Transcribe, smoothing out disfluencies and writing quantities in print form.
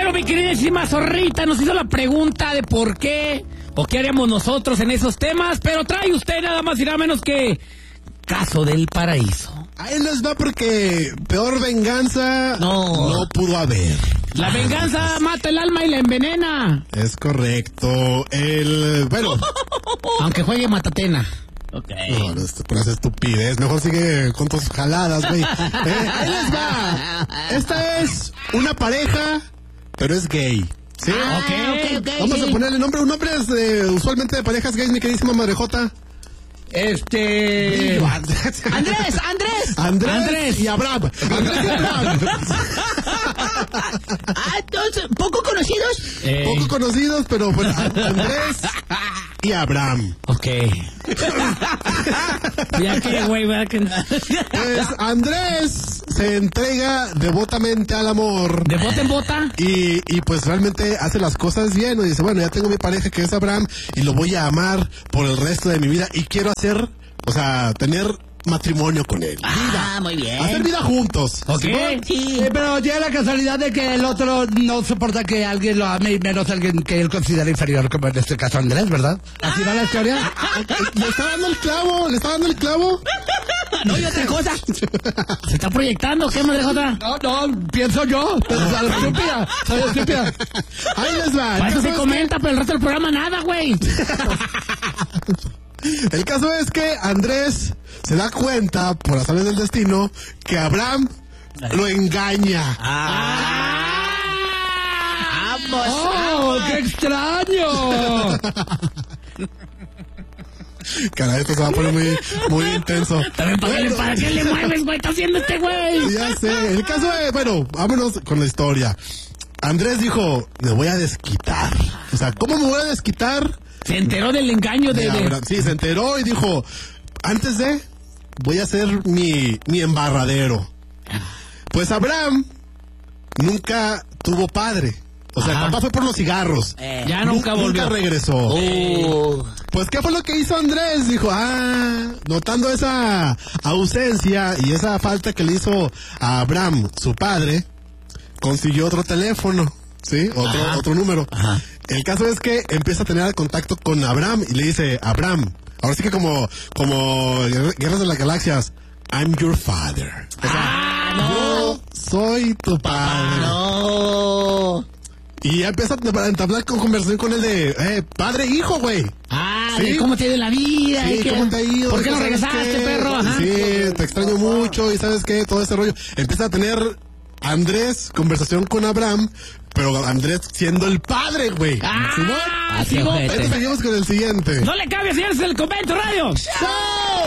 Bueno, mi queridísima Zorrita nos hizo la pregunta de por qué o qué haríamos nosotros en esos temas, pero trae usted nada más y nada menos que Caso del Paraíso. Ahí les va porque peor venganza no pudo haber. La venganza mata el alma y la envenena. Es correcto. Bueno. Aunque juegue Matatena. Ok. No, por esa estupidez. Mejor sigue con tus jaladas, güey. Ahí les va. Esta es una pareja, pero es gay. ¿Sí? Ok. Vamos a ponerle nombre. Un nombre es usualmente de parejas gays, mi queridísima Madrejota. Andrés y Abraham. Entonces, ¿poco conocidos? Poco conocidos, pero bueno, Andrés y Abraham. Ok. Ya que, güey, pues Andrés se entrega devotamente al amor. ¿De bota en bota? Y pues realmente hace las cosas bien. Y dice, bueno, ya tengo mi pareja que es Abraham y lo voy a amar por el resto de mi vida. Y quiero tener matrimonio con él. Muy bien. Hacer vida juntos. Ok. Sí. Pero llega la casualidad de que el otro no soporta que alguien lo ame y menos alguien que él considera inferior, como en este caso Andrés, ¿verdad? ¿Así va la historia? Le está dando el clavo. No, y otra cosa. ¿Se está proyectando? ¿Qué, Madrejota? No, pienso yo. Pero soy estúpida. Ahí les va. Para eso se comenta, pero el resto del programa nada, güey. El caso es que Andrés se da cuenta, por azares del destino, que Abraham lo engaña. ¡Oh, qué extraño! Caray, esto se va a poner muy intenso. También, ¿para qué le mueves, güey? ¿Está haciendo este güey? Ya sé. El caso es, vámonos con la historia. Andrés dijo, me voy a desquitar. O sea, ¿cómo me voy a desquitar? Se enteró del engaño de Abraham. Sí, se enteró y dijo, voy a hacer mi embarradero. Pues Abraham nunca tuvo padre. O sea, el papá fue por los cigarros. Ya nunca volvió. Nunca regresó. Pues, ¿qué fue lo que hizo Andrés? Dijo, notando esa ausencia y esa falta que le hizo a Abraham, su padre, consiguió otro teléfono, ¿sí? Otro número. Ajá. El caso es que empieza a tener contacto con Abraham y le dice, Abraham, ahora sí que como Guerras de las Galaxias, I'm your father. O sea, yo soy tu padre. No. Y ya empieza a entablar conversación con él de padre e hijo, güey. ¿Sí? ¿Cómo te ha ido la vida? Sí, ¿cómo te ha ido? ¿Por qué no regresaste, perro? Ajá. Sí, te extraño mucho y ¿sabes qué? Todo ese rollo. Empieza a tener Andrés conversación con Abraham, pero Andrés siendo el padre, güey. Así Entonces seguimos con el siguiente. No le cambies, señores, el Convento Radio. ¡Chao!